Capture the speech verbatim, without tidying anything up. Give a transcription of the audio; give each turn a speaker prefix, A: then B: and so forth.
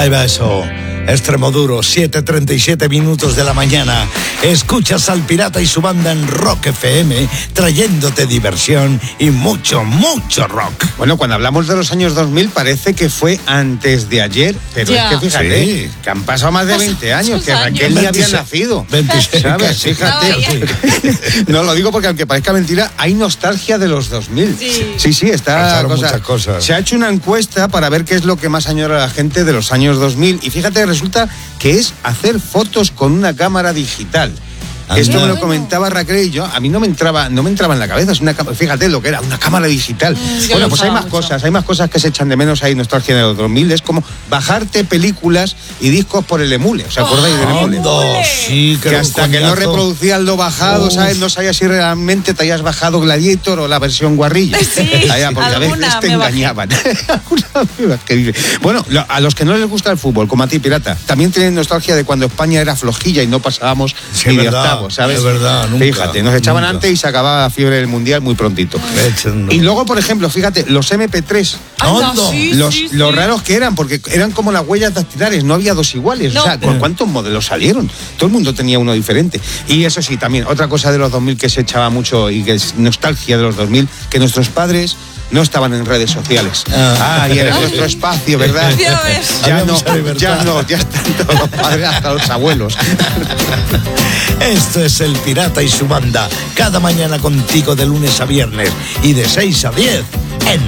A: Ahí va eso. Extremoduro, siete treinta y siete minutos de la mañana. Escuchas al Pirata y su banda en Rock F M, trayéndote diversión y mucho, mucho rock.
B: Bueno, cuando hablamos de los años dos mil parece que fue antes de ayer, pero ya. Es que fíjate, sí. que han pasado más de veinte años, que Raquel ni había nacido.
A: veintiséis,
B: ¿sabes? Fíjate. No, lo digo porque aunque parezca mentira, hay nostalgia de los dos mil.
C: Sí,
B: sí, sí está cosa,
A: muchas cosas.
B: Se ha hecho una encuesta para ver qué es lo que más añora la gente de los años dos mil y fíjate, resulta que es hacer fotos con una cámara digital. Ah, Esto me lo comentaba Raquel y yo, a mí no me entraba, no me entraba en la cabeza, es una, fíjate lo que era, una cámara digital. Mm, bueno, pues hay más mucho. cosas, hay más cosas que se echan de menos ahí nostalgia de los dos mil, es como bajarte películas y discos por el emule, ¿os acordáis oh, del emule?
A: No, sí,
B: que, que hasta coñazo. que no reproducías lo bajado, Uf. ¿sabes? No sabías si realmente te hayas bajado Gladiator o la versión guarrilla.
C: Sí,
B: Allá, porque a veces te engañaban. Bueno, a los que no les gusta el fútbol, como a ti, Pirata, también tienen nostalgia de cuando España era flojilla y no pasábamos
A: sí,
B: ni de
A: verdad.
B: ¿sabes?
A: Es verdad, nunca,
B: fíjate, nos echaban
A: nunca.
B: antes y se acababa la fiebre del mundial muy prontito.
A: No.
B: Y luego, por ejemplo, fíjate, los eme pe tres,
C: Anda, sí,
B: los,
C: sí,
B: los
C: sí.
B: raros que eran, porque eran como las huellas dactilares, no había dos iguales. No. O sea, ¿con cuántos modelos salieron? Todo el mundo tenía uno diferente. Y eso sí, también, otra cosa de los dos mil que se echaba mucho y que es nostalgia de los dos mil, que nuestros padres no estaban en redes sociales. Ah, ah y era nuestro espacio, ¿verdad?
C: Ya ves.
B: Ya no, ya no, ya están todos los padres hasta los abuelos.
A: Esto es el Pirata y su banda, cada mañana contigo de lunes a viernes y de seis a diez